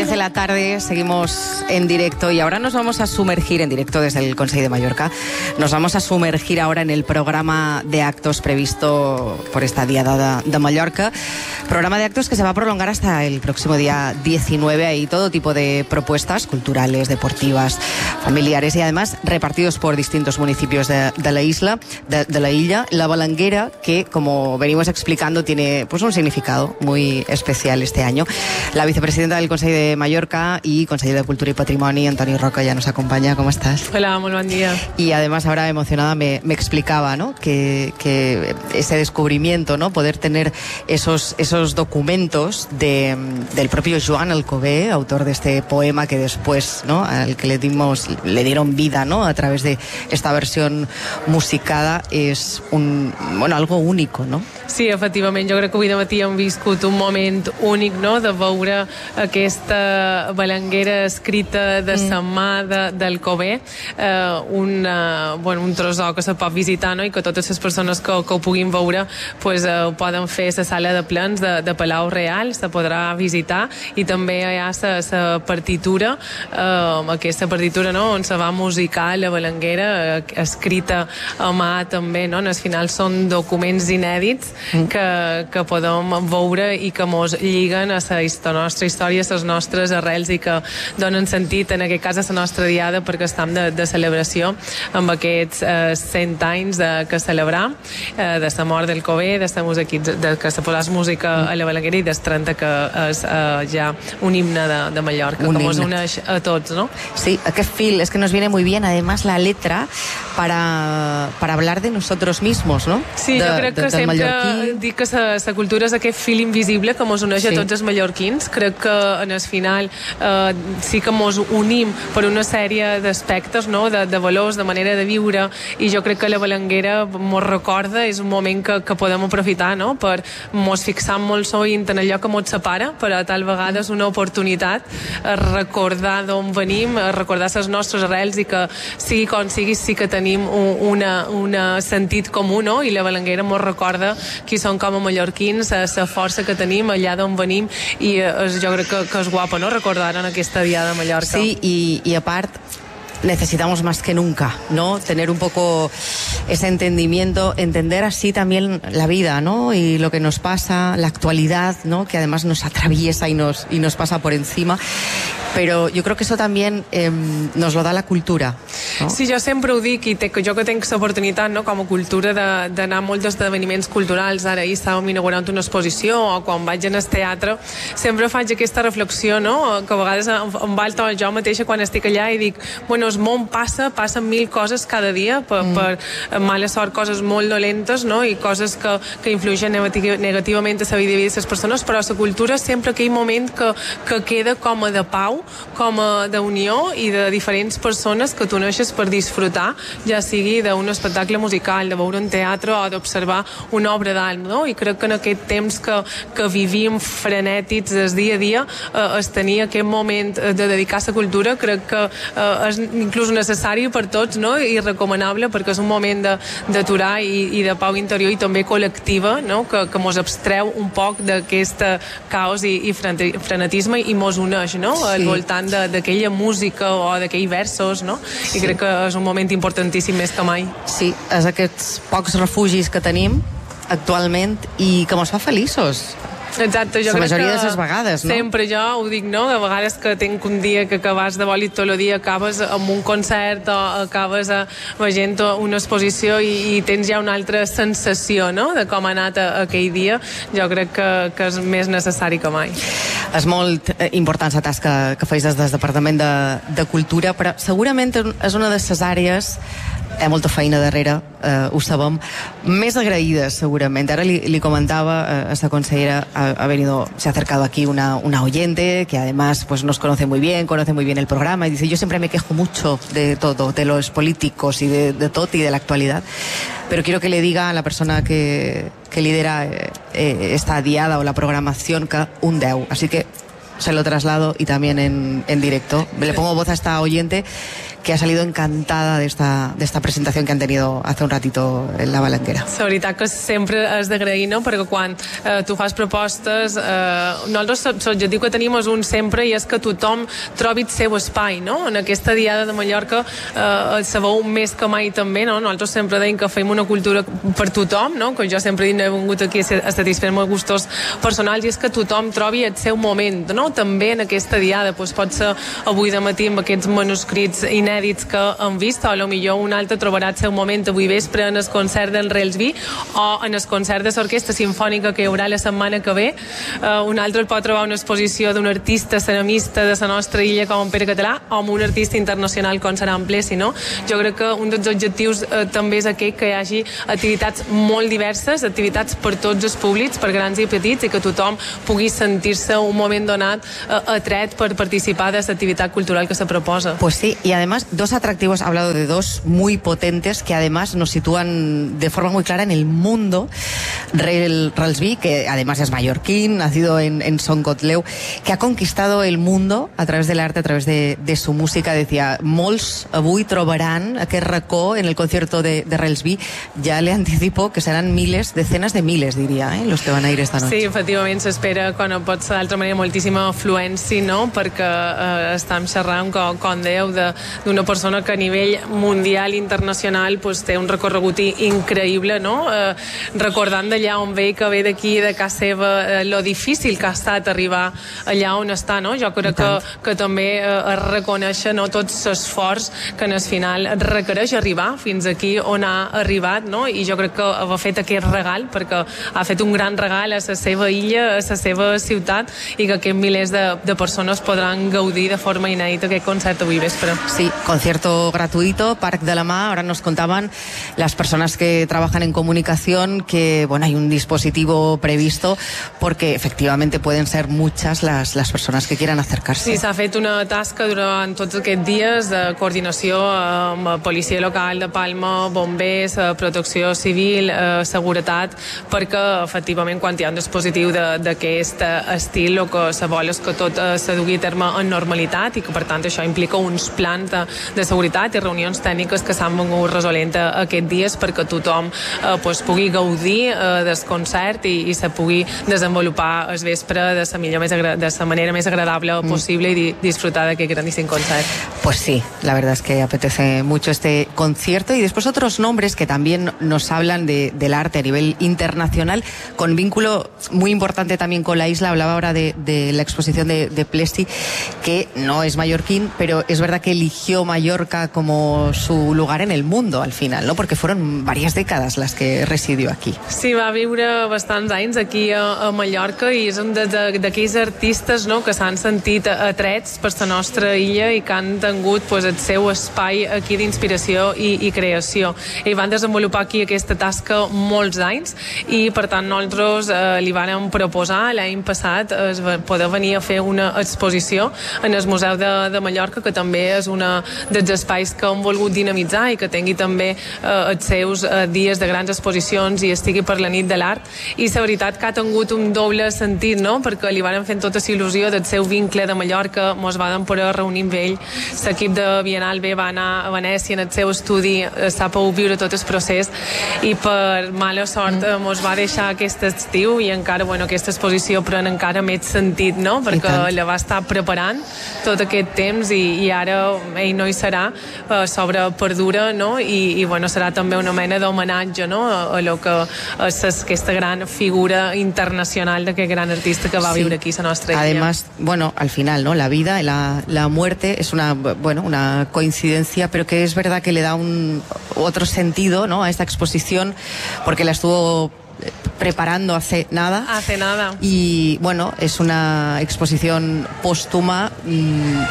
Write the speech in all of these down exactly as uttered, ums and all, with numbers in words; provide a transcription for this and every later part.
diez de la tarde, seguimos en directo y ahora nos vamos a sumergir en directo desde el Consell de Mallorca. Nos vamos a sumergir ahora en el programa de actos previsto por esta Diada de, de Mallorca. Programa de actos que se va a prolongar hasta el próximo día diecinueve. Hay todo tipo de propuestas culturales, deportivas, familiares y además repartidos por distintos municipios de, de la isla, de, de la isla. La Balanguera, que como venimos explicando, tiene pues un significado muy especial este año. La vicepresidenta del Consell de Mallorca y conseller de Cultura y Patrimoni, Antoni Roca, ya nos acompaña. ¿Cómo estás? Hola, muy buen día. Y además ahora emocionada me, me explicaba, ¿no?, que, que ese descubrimiento, ¿no?, poder tener esos, esos documentos de, del propio Joan Alcover, autor de este poema que después, ¿no?, al que le dimos, le dieron vida, ¿no?, a través de esta versión musicada, és un, bueno, algo único, no? Sí, efectivament, jo crec que avui de matí hem viscut un moment únic, no?, de veure aquesta balanguera escrita de mm. sa mà de, d'Alcover, eh, un, uh, bueno, un tresor que se pot visitar, no?, i que totes les persones que, que ho puguin veure pues, eh, ho poden fer a la sala de plens de, de Palau Real, se podrà visitar, i també hi ha la partitura, eh, aquesta partitura, no?, on se va musicar la balanguera, eh, escrita a mà també, no?, al final són documents inèdits mm. que, que podem veure i que mos lliguen a la nostra història, a les nostres arrels i que donen sentit, en aquest cas, a la nostra diada, perquè estem de, de celebració amb aquests eh, cent anys de, que celebrar, eh, de la mort d'Alcover, de, de, de que se posàs música a la Balanguera i del trenta, que és eh, ja un himne de, de Mallorca, un que mos uneix a tots, ¿no? Sí, aquest fil, es que nos viene muy bien, además, la letra para, para hablar de nosotros mismos, ¿no? Sí, de, jo crec de, que sempre mallorquí. Dic que la cultura és aquest fil invisible que mos uneix sí. a tots els mallorquins. Crec que en el final eh, sí que mos unim per una sèrie d'aspectes, no?, de, de valors, de manera de viure, i jo crec que la Balanguera mos recorda, és un moment que, que podem aprofitar, no?, per mos fixar molt sovint en allò que mos separa, però tal vegada és una oportunitat a recordar d'on venim, a recordar les nostres arrels, i que sigui com sigui, sí que tenim un una, una sentit comú, no?, i la Balanguera mos recorda qui som com a mallorquins, la força que tenim allà d'on venim, i és, jo crec que, que és guapa, no?, recordar en aquesta Diada de Mallorca. Sí, y, y aparte necesitamos más que nunca, ¿no?, tener un poco ese entendimiento, entender así también la vida, ¿no?, y lo que nos pasa, la actualidad, ¿no?, que además nos atraviesa y nos, y nos pasa por encima. Pero yo creo que eso también eh, nos lo da la cultura, no? Sí, jo sempre ho dic, i te, jo que tenc l'oportunitat, no?, com a cultura d'anar a molts esdeveniments culturals. Ara ahir estàvem inaugurant una exposició, o quan vaig en el teatre, sempre faig aquesta reflexió, no?, que a vegades em, em va el to jo mateixa quan estic allà i dic, bueno, el món passa, passen mil coses cada dia, per, mm. per mala sort, coses molt dolentes, no?, i coses que, que influeixen negativament a la vida de les persones, però la cultura és sempre aquell moment que, que queda com a de pau, com a d'unió i de diferents persones que t'uneixes per disfrutar, ja sigui d'un espectacle musical, de veure un teatre o d'observar una obra d'art, no? I crec que en aquest temps que, que vivim frenètics des dia a dia, eh, es tenir aquest moment de dedicar a la cultura, crec que eh, és inclús necessari per tots, no?, i recomanable, perquè és un moment d'aturar i, i de pau interior i també col·lectiva, no?, que, que mos abstreu un poc d'aquest caos i, i frenetisme i mos uneix, no?, sí. al voltant d'aquella música o d'aquells versos, no? I sí. crec que és un moment importantíssim més que mai. Sí, és aquests pocs refugis que tenim actualment i que mos fa feliços. Exacte, jo la crec majoria que de les vegades, no? Sempre jo ho dic, no? De vegades que tenc un dia que acabes de vol i tot el dia acabes amb un concert o acabes a, veient una exposició i, i tens ja una altra sensació, no?, de com ha anat a, a aquell dia. Jo crec que, que és més necessari que mai. És molt important la tasca que feis des del Departament de, de Cultura, però segurament és una de les àrees, hi ha molta feina darrere, eh, ho sabem, més agraïdes segurament. Ara li, li comentaba eh, a esta consellera, ha, ha venido, se ha acercado aquí una, una oyente que además pues nos conoce muy bien, conoce muy bien el programa y dice, yo siempre me quejo mucho de todo, de los políticos y de, de todo y de la actualidad, pero quiero que le diga a la persona que, que lidera eh, eh, esta diada o la programación que un deu, así que se lo traslado y también en, en directo. Le pongo voz a esta oyente que ha salido encantada de esta, de esta presentación que han tenido hace un ratito en la Balanguera. La veritat que sempre és d'agrair, no? Perquè quan eh, tu fas propostes, eh, nosaltres l'objectiu que tenim és un sempre, i és que tothom trobi el seu espai, no? En aquesta Diada de Mallorca eh, sabeu més que mai també, no? Nosaltres sempre deim que fem una cultura per tothom, no? Que jo sempre he vingut aquí a satisfer-me els gustos personals, i és que tothom trobi el seu moment, no? També en aquesta Diada, doncs pot ser avui de matí amb aquests manuscrits inèdits que hem vist, o potser un altre trobarà el seu moment avui vespre en el concert d'en Relsby o en el concert de l'Orquestra Simfònica que hi haurà la setmana que ve. Uh, un altre pot trobar una exposició d'un artista ceramista de la nostra illa com en Pere Català, o amb un artista internacional com serà en Plessi, no? Jo crec que un dels objectius uh, també és aquell que hi hagi activitats molt diverses, activitats per tots els públics, per grans i petits, i que tothom pugui sentir-se un moment donat uh, atret per participar de l'activitat cultural que se proposa. Pues sí, y además dos atractivos, ha hablado de dos muy potentes que además nos sitúan de forma muy clara en el mundo. Rel, Relsby, que además es mallorquín, nacido en, en Son Gotleu, que ha conquistado el mundo a través del arte, a través de, de su música. Decía, molts avui trobaran aquest racó en el concierto de, de Relsby. Ya le anticipo que serán miles, decenas de miles, diría, ¿eh? Los que van a ir esta noche. Sí, efectivament s'espera, quan no pot ser d'altra manera, moltíssima afluència, no? Perquè eh, estem xerrant, com, com dèieu, d'una persona que a nivell mundial, internacional, pues, té un recorregut increïble, no? Eh, recordant d'allà on ve, que ve d'aquí, de casa seva, eh, lo difícil que ha estat arribar allà on està, no? Jo crec que, que també eh, es reconeix, no, tot l'esforç que en el final requereix arribar fins aquí on ha arribat, no? I jo crec que ha fet aquest regal, perquè ha fet un gran regal a la seva illa, a la seva ciutat, i que aquests milers de, de persones podran gaudir de forma inèdita aquest concert avui vespre. Sí, concierto gratuito, Parc de la Mar. Ahora nos contaban las personas que trabajan en comunicación que, bueno, hay un dispositivo previsto porque efectivamente pueden ser muchas las, las personas que quieran acercarse. Sí, s'ha fet una tasca durant tots aquests dies de coordinació amb la policia local de Palma, bombers, protecció civil, seguretat, perquè efectivament quan hi ha un dispositiu d'aquest estil, el que se vol és que tot se dugui a terme en normalitat, i que per tant això implica uns plans de, de seguretat i reunions tècniques que s'han vengut resolent aquests dies perquè tothom eh, pues, pugui gaudir eh, del concert i, i se pugui desenvolupar el vespre de la millor, més agra- de la manera més agradable mm. possible i di- disfrutar d'aquest grandíssim concert. Pues sí, la verdad es que apetece mucho este concierto, y después otros nombres que también nos hablan de, del arte a nivel internacional, con vínculo muy importante también con la isla. Hablaba ahora de, de la exposición de, de Plessi, que no es mallorquín, pero es verdad que eligió Mallorca como su lugar en el mundo al final, ¿no? Porque fueron varias décadas las que residió aquí. Sí, va viure bastants anys aquí a, a Mallorca, i és un d'aquells artistes, no, que s'han sentit atrets per la nostra illa i que han tingut pues, el seu espai aquí d'inspiració i, i creació. I van desenvolupar aquí aquesta tasca molts anys, i per tant nosaltres eh, li vàrem proposar l'any passat es, poder venir a fer una exposició en el Museu de, de Mallorca, que també és un dels espais que hem volgut dinamitzar i que tingui també eh, els seus eh, dies de grans exposicions i estigui per la nit de l'art. I la veritat que ha tingut un doble sentit, no? Perquè li varen fer tota la il·lusió del seu vincle de Mallorca, mos vàrem poder reunir amb ell, l'equip de Bienal B va anar a Venècia en el seu estudi, s'ha pogut viure tot el procés, i per mala sort mm. mos va deixar aquest estiu, i encara, bueno, aquesta exposició pren encara més sentit, no? Perquè la va estar preparant tot aquest temps, i, i ara ell no hi serà, eh, sobre perdura, no? I, i bueno, serà també una mena d'homenatge, no? A, a lo que és aquesta gran figura internacional d'aquest gran artista que va sí. viure aquí a la nostra illa. Además, bueno, al final, ¿no? La vida, la, la muerte es una, bueno, una coincidencia, pero que es verdad que le da un otro sentido, ¿no? A esta exposición, porque la estuvo preparando hace nada. Hace nada. Y bueno, es una exposición póstuma. Mmm,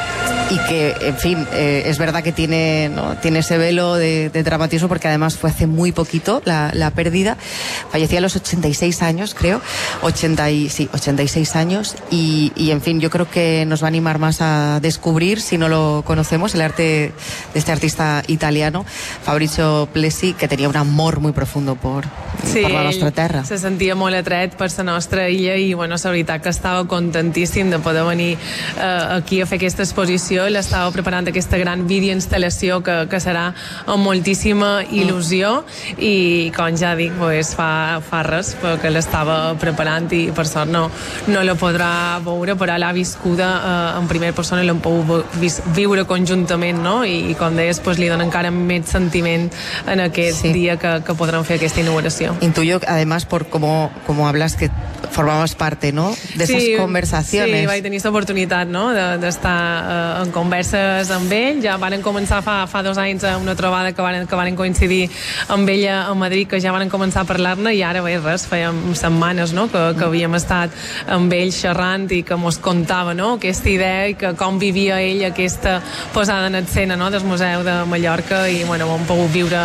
y que, en fin, eh, es verdad que tiene, ¿no? tiene ese velo de, de dramatismo, porque además fue hace muy poquito la, la pérdida. Fallecía a los ochenta y seis años, creo, ochenta y, sí, ochenta y seis años, y, y en fin, yo creo que nos va a animar más a descubrir, si no lo conocemos, el arte de este artista italiano, Fabrizio Plessi, que tenía un amor muy profundo por, sí, per la nostra terra. Se sentia molt atret per la nostra illa i, bueno, la veritat que estava contentíssim de poder venir eh, aquí a fer aquesta exposició. L'estava preparant aquesta gran videoinstal·lació que, que serà amb moltíssima il·lusió mm. i, com ja dic, pues, fa, fa res perquè l'estava preparant i per sort no, no la podrà veure, però l'ha viscuda eh, en primera persona, l'hem pogut viure conjuntament, no? I, i com deies, pues, li dona encara més sentiment en aquest sí. dia que, que podrem fer aquesta inauguració. Intuyo, además, por cómo, cómo hablas, que formabas parte, ¿no?, de esas sí, conversaciones. Sí, vaig tenir l'oportunitat, no?, d'estar eh, en converses amb ell. Ja van començar fa, fa dos anys una trobada que van, que van coincidir amb ella a Madrid, que ja van començar a parlar-ne, i ara, bé, res, fèiem setmanes, no?, que, que havíem estat amb ell xerrant i que mos contava, no?, aquesta idea i que com vivia ell aquesta posada en escena, no?, del Museu de Mallorca, i, bueno, ho hem pogut viure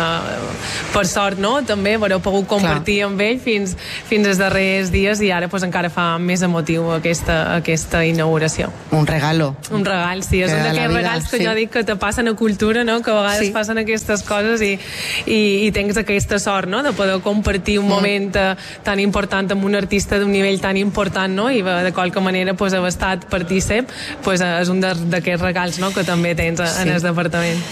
per sort, no?, també, però heu pogut compartir Clar. amb ell fins, fins als darrers dies, i ara pues, encara fa més emotiu aquesta, aquesta inauguració. Un regalo. Un regal, sí, és un d'aquests regals que sí. jo dic que te passen a cultura, no?, que a vegades sí. passen aquestes coses i, i, i tens aquesta sort, no?, de poder compartir un mm. moment uh, tan important amb un artista d'un nivell tan important, no?, i de qualque manera pues, haver estat partícip, pues, és un d'aquests regals, no?, que també tens sí. en el departament.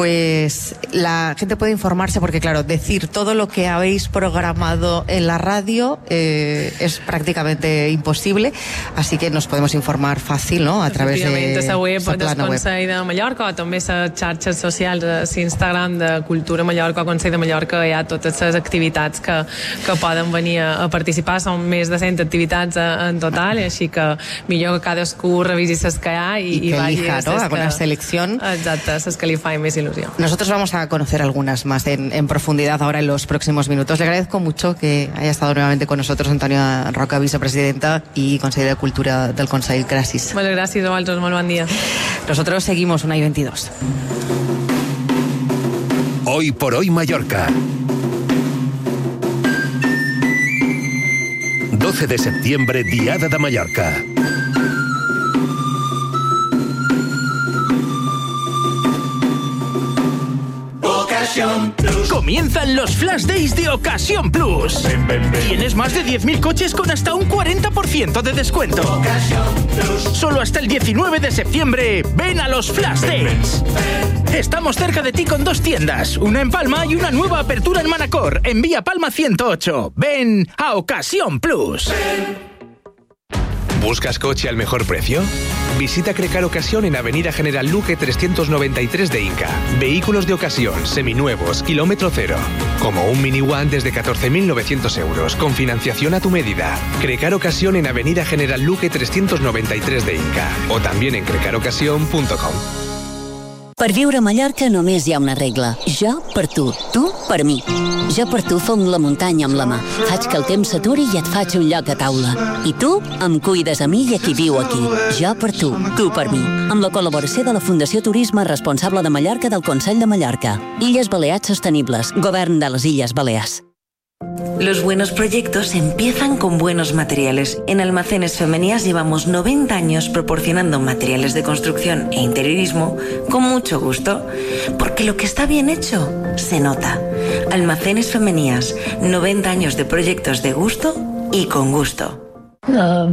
Pues la gente puede informarse, porque claro, decir todo lo que habéis programado en la radio eh, es prácticamente imposible, así que nos podemos informar fàcil, no?, a través de la web del Consell de Mallorca, o també les xarxes socials, l'Instagram de Cultura Mallorca o Consell de Mallorca. Hi ha totes les activitats que, que poden venir a, a participar. Són més de cent activitats en total, així que millor que cadascú revisi les que hi ha i, i que i vagi elija, ¿no?, alguna que, selección. Exacte, les que li fa més ilusión. Nosotros vamos a conocer algunas más en, en profundidad ahora en los próximos minutos. Le agradezco mucho que haya estado nuevamente con nosotros Antonia Roca, vicepresidenta y consellera de Cultura del Consell. Gràcies. Moltes gràcies a vosaltres, molt bon dia. Nosotros seguimos una y veintidós. Hoy por hoy Mallorca. doce de septiembre, Diada de Mallorca. Comienzan los Flash Days de Ocasión Plus. Ven, ven, ven. Tienes más de diez mil coches con hasta un cuarenta por ciento de descuento. Solo hasta el diecinueve de septiembre, ven a los Flash Days. Estamos cerca de ti con dos tiendas, una en Palma y una nueva apertura en Manacor, en Vía Palma ciento ocho. Ven a Ocasión Plus. ¿Buscas coche al mejor precio? Visita Crecar Ocasión en Avenida General Luque trescientos noventa y tres de Inca. Vehículos de ocasión, seminuevos, kilómetro cero. Como un Mini One desde catorce mil novecientos euros, con financiación a tu medida. Crecar Ocasión en Avenida General Luque trescientos noventa y tres de Inca. O también en crecar ocasión punto com. Per viure a Mallorca només hi ha una regla. Jo per tu, tu per mi. Jo per tu fong la muntanya amb la mà. Faig que el temps s'aturi i et faig un lloc a taula. I tu em cuides a mi i a qui viu aquí. Jo per tu, tu per mi. Amb la col·laboració de la Fundació Turisme Responsable de Mallorca del Consell de Mallorca. Illes Balears Sostenibles. Govern de les Illes Balears. Los buenos proyectos empiezan con buenos materiales. En Almacenes Femenías llevamos noventa años proporcionando materiales de construcción e interiorismo con mucho gusto, porque lo que está bien hecho se nota. Almacenes Femenías, noventa años de proyectos de gusto y con gusto.